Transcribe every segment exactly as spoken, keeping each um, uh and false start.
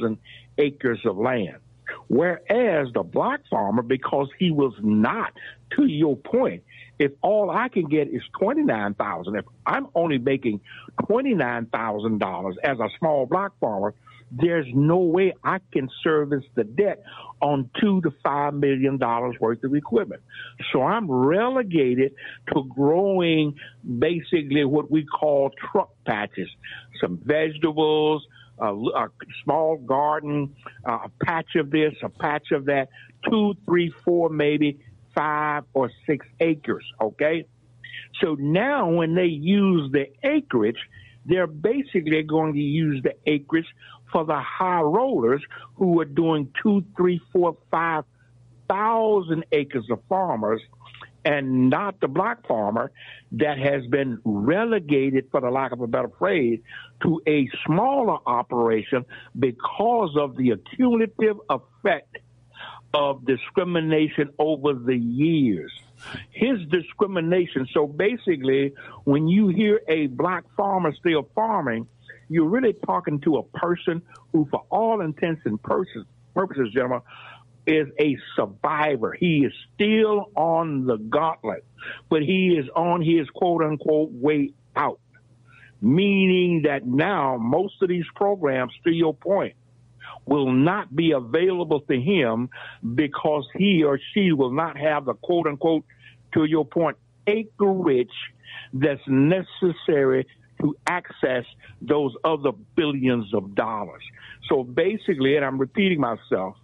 thousand acres of land. Whereas the black farmer, because he was not, to your point, if all I can get is twenty-nine thousand dollars, if I'm only making twenty-nine thousand dollars as a small black farmer, there's no way I can service the debt on two to five million dollars worth of equipment. So I'm relegated to growing basically what we call truck patches, some vegetables, a, a small garden, uh, a patch of this, a patch of that, two, three, four, maybe five or six acres. Okay. So now when they use the acreage, they're basically going to use the acreage for the high rollers who are doing two, three, four, five thousand acres of farmers, and not the black farmer that has been relegated, for the lack of a better phrase, to a smaller operation because of the accumulative effect of discrimination over the years. His discrimination. So basically, when you hear a black farmer still farming, you're really talking to a person who, for all intents and purposes, purposes, gentlemen, is a survivor. He is still on the gauntlet, but he is on his quote-unquote way out, meaning that now most of these programs, to your point, will not be available to him because he or she will not have the quote-unquote, to your point, acreage that's necessary to access those other billions of dollars. So basically, and I'm repeating myself,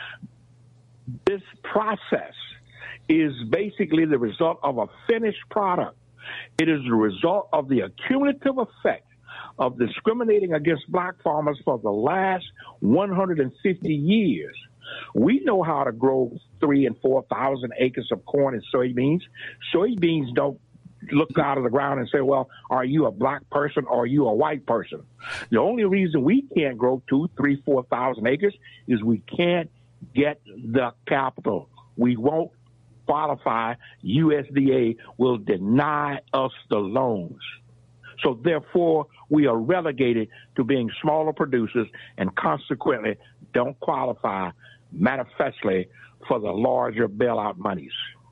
this process is basically the result of a finished product. It is the result of the accumulative effect of discriminating against black farmers for the last one hundred fifty years. We know how to grow three and four thousand acres of corn and soybeans. Soybeans don't look out of the ground and say, well, are you a black person or are you a white person? The only reason we can't grow two, three, four thousand acres is we can't get the capital. We won't qualify. U S D A will deny us the loans. So therefore, we are relegated to being smaller producers and consequently don't qualify manifestly for the larger bailout monies.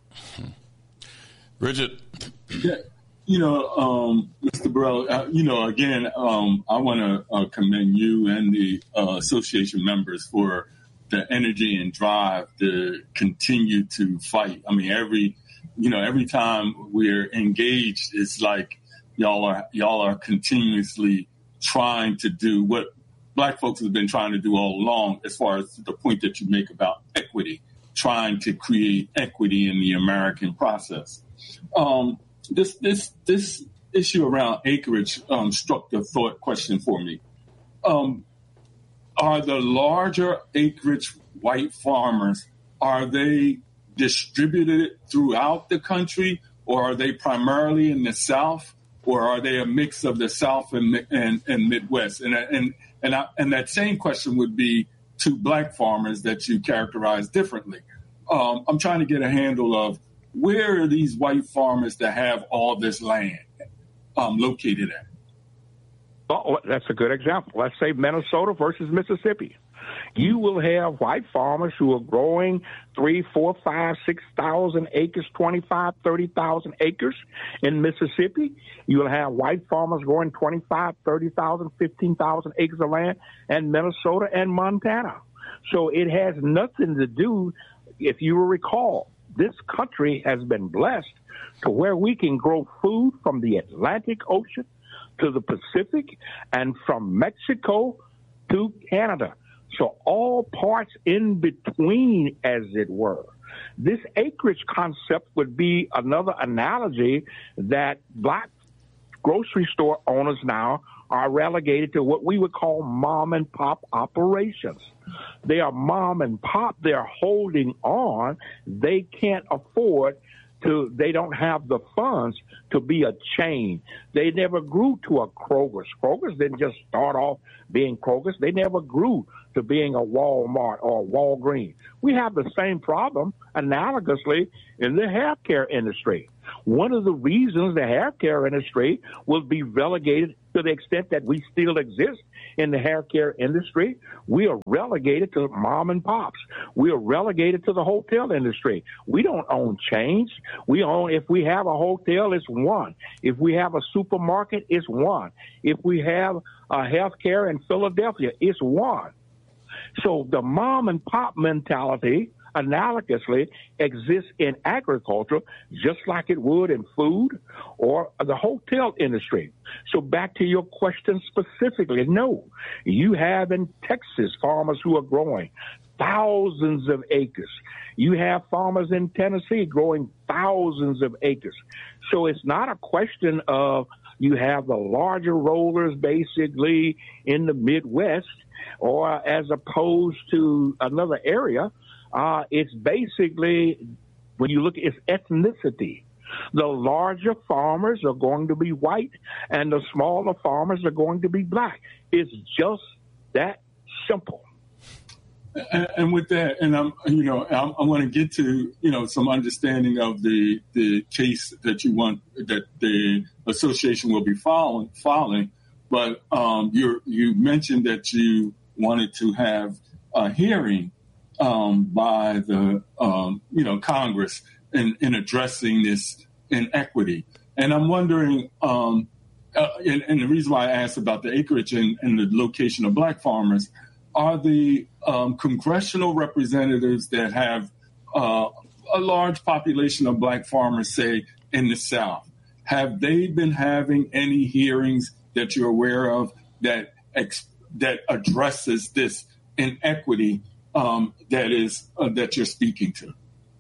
Bridget. Yeah, you know, um, Mister Burrell, uh, you know, again, um, I want to uh, commend you and the uh, association members for the energy and drive to continue to fight. I mean, every, you know, every time we're engaged, it's like y'all are y'all are continuously trying to do what black folks have been trying to do all along, as far as the point that you make about equity, trying to create equity in the American process. Um, this this this issue around acreage um, struck the thought question for me. Um, are the larger acreage white farmers, are they distributed throughout the country, or are they primarily in the South, or are they a mix of the South and and, and Midwest? And and and I, and that same question would be to black farmers that you characterize differently. Um, I'm trying to get a handle of where are these white farmers that have all this land um, located at? Oh, that's a good example. Let's say Minnesota versus Mississippi. You will have white farmers who are growing three, four, five, six thousand acres, twenty-five, thirty thousand acres in Mississippi. You will have white farmers growing twenty-five, thirty thousand, fifteen thousand acres of land in Minnesota and Montana. So it has nothing to do, if you will recall, this country has been blessed to where we can grow food from the Atlantic Ocean to the Pacific and from Mexico to Canada. So all parts in between, as it were. This acreage concept would be another analogy that black grocery store owners now are relegated to what we would call mom and pop operations. They are mom and pop. They're holding on. They can't afford to, they don't have the funds to be a chain. They never grew to a Kroger's. Kroger's didn't just start off being Kroger's. They never grew to being a Walmart or a Walgreens. We have the same problem analogously in the healthcare industry. One of the reasons the hair care industry will be relegated to the extent that we still exist in the hair care industry, we are relegated to mom and pops. We are relegated to the hotel industry. We don't own chains. We own, if we have a hotel, it's one. If we have a supermarket, it's one. If we have a health care in Philadelphia, it's one. So the mom and pop mentality analogously exists in agriculture just like it would in food or the hotel industry. So back to your question specifically, no, you have in Texas farmers who are growing thousands of acres. You have farmers in Tennessee growing thousands of acres. So it's not a question of you have the larger rollers basically in the Midwest or as opposed to another area. Uh, it's basically, when you look at its ethnicity, the larger farmers are going to be white and the smaller farmers are going to be black. It's just that simple. And, and with that, and I'm, you know, I, I want to get to, you know, some understanding of the the case that you want, that the association will be following, following. But um, you you mentioned that you wanted to have a hearing um, by the, um, you know, Congress in, in addressing this inequity. And I'm wondering, um, uh, and, and the reason why I asked about the acreage and, and the location of black farmers, are the um, congressional representatives that have uh, a large population of black farmers, say, in the South, have they been having any hearings that you're aware of that ex- that addresses this inequity um, that is uh, that you're speaking to?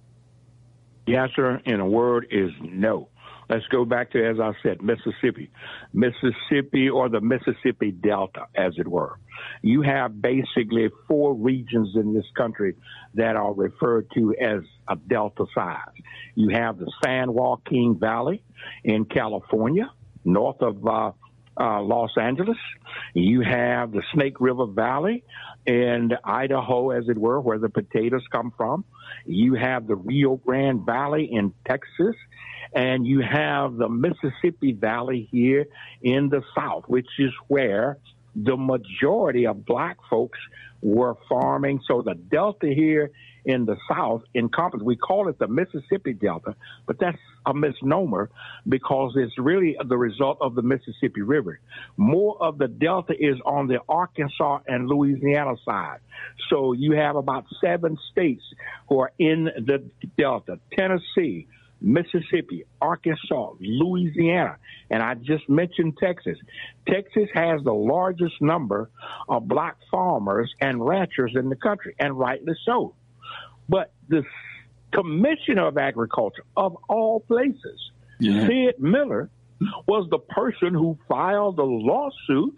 The answer in a word is no. Let's go back to, as I said, Mississippi. Mississippi, or the Mississippi Delta, as it were. You have basically four regions in this country that are referred to as a Delta size. You have the San Joaquin Valley in California, north of uh, uh, Los Angeles. You have the Snake River Valley in Idaho, as it were, where the potatoes come from. You have the Rio Grande Valley in Texas. And you have the Mississippi Valley here in the South, which is where the majority of black folks were farming. So the Delta here in the South encompasses, we call it the Mississippi Delta, but that's a misnomer because it's really the result of the Mississippi River. More of the Delta is on the Arkansas and Louisiana side. So you have about seven states who are in the Delta: Tennessee, Mississippi, Arkansas, Louisiana, and I just mentioned Texas. Texas has the largest number of black farmers and ranchers in the country, and rightly so. But the Commissioner of Agriculture, of all places, yeah. Sid Miller, was the person who filed the lawsuit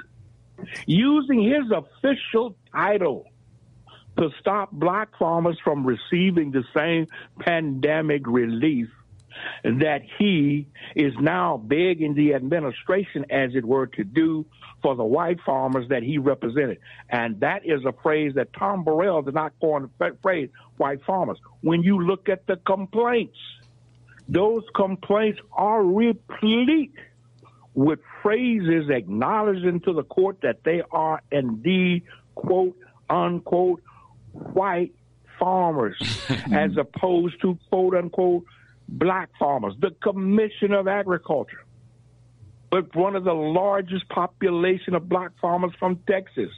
using his official title to stop black farmers from receiving the same pandemic relief that he is now begging the administration, as it were, to do for the white farmers that he represented. And that is a phrase that Tom Burrell did not coin the phrase white farmers. When you look at the complaints, those complaints are replete with phrases acknowledging to the court that they are indeed, quote, unquote, white farmers, as opposed to, quote, unquote, black farmers. The Commissioner of Agriculture, but one of the largest population of black farmers from Texas,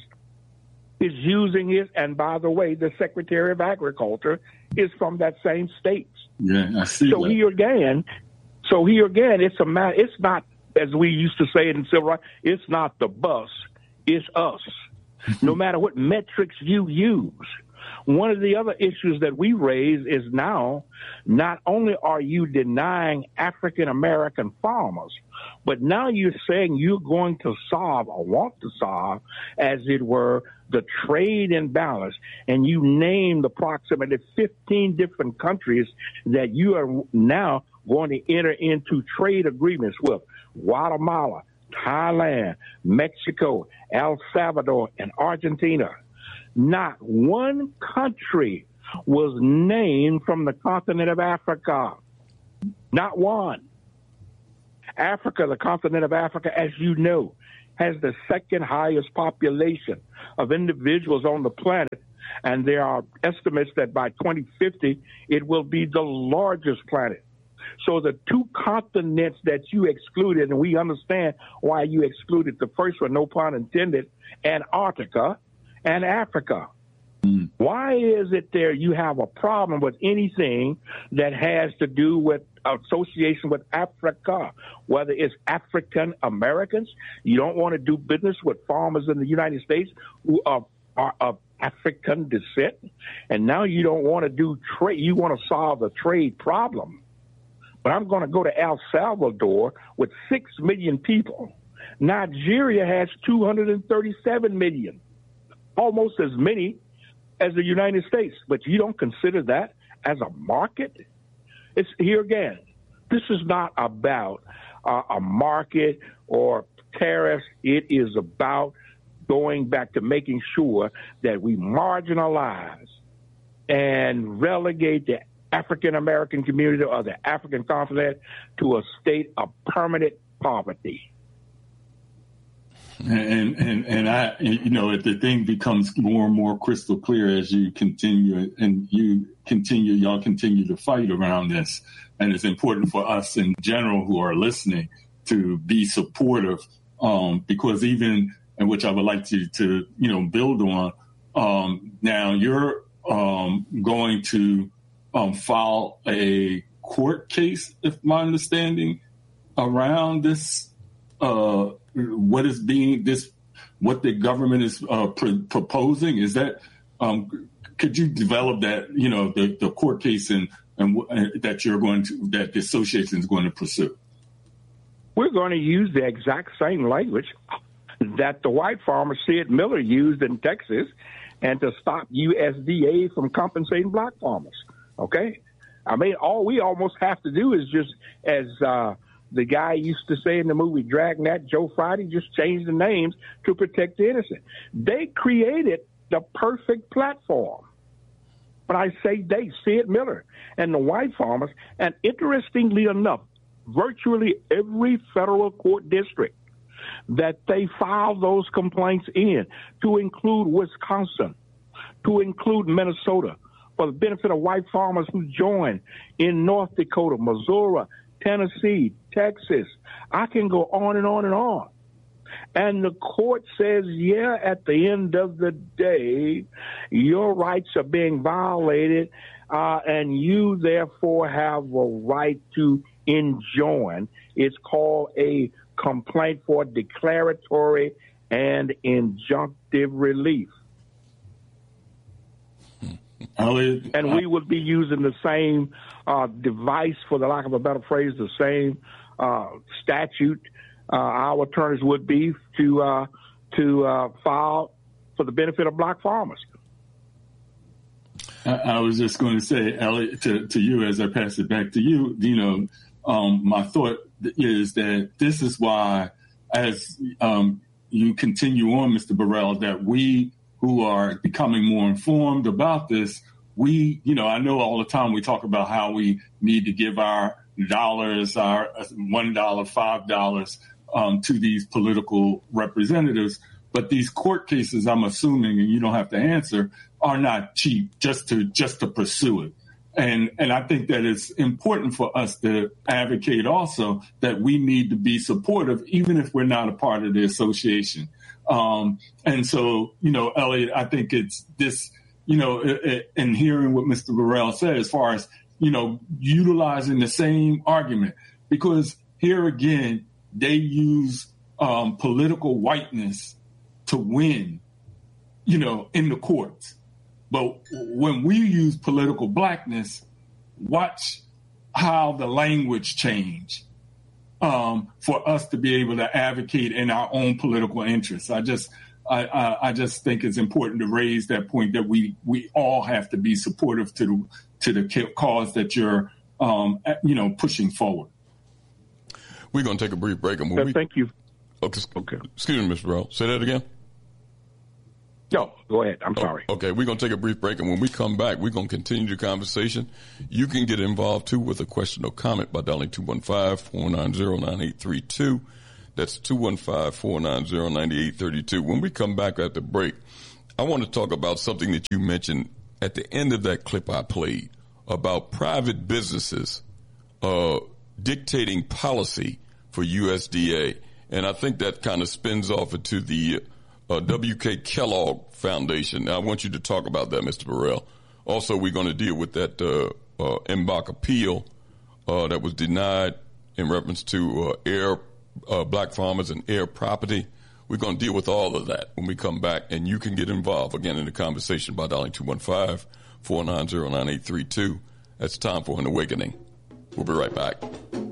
is using it. And by the way, the Secretary of Agriculture is from that same state. Yeah, I see. So that. here again, so here again, it's a matter. It's not, as we used to say it in civil rights, it's not the bus, it's us. No matter what metrics you use. One of the other issues that we raise is now, not only are you denying African-American farmers, but now you're saying you're going to solve, or want to solve, as it were, the trade imbalance. And you named approximately fifteen different countries that you are now going to enter into trade agreements with: Guatemala, Thailand, Mexico, El Salvador, and Argentina. Not one country was named from the continent of Africa. Not one. Africa, the continent of Africa, as you know, has the second highest population of individuals on the planet. And there are estimates that by twenty fifty, it will be the largest planet. So the two continents that you excluded, and we understand why you excluded the first one, no pun intended, Antarctica and Africa. Mm. Why is it there you have a problem with anything that has to do with association with Africa, whether it's African Americans? You don't want to do business with farmers in the United States who are, are of African descent, and now you don't want to do trade. You want to solve the trade problem. But I'm going to go to El Salvador with six million people. Nigeria has two hundred thirty-seven million, almost as many as the United States. But you don't consider that as a market? It's here again. This is not about uh, a market or tariffs. It is about going back to making sure that we marginalize and relegate the African-American community or the African continent to a state of permanent poverty. And, and, and I, you know, if the thing becomes more and more crystal clear as you continue and you continue, y'all continue to fight around this. And it's important for us in general who are listening to be supportive, um, because even, and which I would like to, to, you know, build on, um, now you're, um, going to, um, file a court case, if my understanding, around this, uh, what is being this, what the government is uh, pr- proposing. Is that, um, could you develop that, you know, the, the court case and, and w- that you're going to, that the association is going to pursue? We're going to use the exact same language that the white farmer Sid Miller used in Texas, and to stop U S D A from compensating black farmers. Okay, I mean, all we almost have to do is just, as uh, the guy used to say in the movie Dragnet, Joe Friday, just change the names to protect the innocent. They created the perfect platform. But I say they, Sid Miller and the white farmers, and interestingly enough, virtually every federal court district that they filed those complaints in, to include Wisconsin, to include Minnesota, for the benefit of white farmers who joined in North Dakota, Missouri, Tennessee, Texas. I can go on and on and on. And the court says, yeah, at the end of the day, your rights are being violated, uh, and you therefore have a right to enjoin. It's called a complaint for declaratory and injunctive relief. Elliot, and we would be using the same uh, device, for the lack of a better phrase, the same uh, statute uh, our attorneys would be to uh, to uh, file for the benefit of black farmers. I, I was just going to say, Elliot, to, to you as I pass it back to you, you know, um, my thought is that this is why, as um, you continue on, Mister Burrell, that we who are becoming more informed about this, we, you know, I know all the time we talk about how we need to give our dollars, our one dollar, five dollars um, to these political representatives. But these court cases, I'm assuming, and you don't have to answer, are not cheap just to just to pursue it. And and I think that it's important for us to advocate also that we need to be supportive, even if we're not a part of the association. Um, and so, you know, Elliot, I think it's this, you know, in hearing what Mister Burrell said, as far as, you know, utilizing the same argument, because here again, they use um, political whiteness to win, you know, in the courts. But when we use political blackness, watch how the language change. Um, for us to be able to advocate in our own political interests. I just, I, I, I just think it's important to raise that point that we, we all have to be supportive to the, to the cause that you're, um, you know, pushing forward. We're going to take a brief break. And uh, we, thank you. Okay. okay. Excuse me, Mister Burrell. Say that again. No, go ahead. I'm sorry. Oh, okay, we're going to take a brief break, and when we come back, we're going to continue the conversation. You can get involved, too, with a question or comment by dialing two one five, four nine zero, nine eight three two. That's two one five, four nine zero, nine eight three two. When we come back at the break, I want to talk about something that you mentioned at the end of that clip I played about private businesses uh, dictating policy for U S D A. And I think that kind of spins off into the uh, W K Kellogg Foundation. Now, I want you to talk about that, Mister Burrell. Also, we're going to deal with that uh, uh, M B A C appeal uh, that was denied in reference to uh, air uh, black farmers and air property. We're going to deal with all of that when we come back, and you can get involved again in the conversation by dialing two one five, four nine zero, nine eight three two. That's time for an awakening. We'll be right back.